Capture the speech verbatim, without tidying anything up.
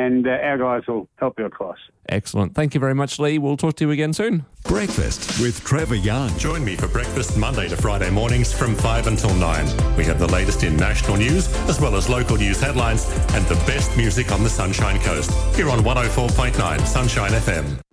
and uh, our guys will help you across. Excellent. Thank you very much, Lee. We'll talk to you again soon. Breakfast with Trevor Young. Join me for breakfast Monday to Friday mornings from five until nine. We have the latest in national news, as well as local news headlines and the best music on the Sunshine Coast. Here on one oh four point nine Sunshine F M.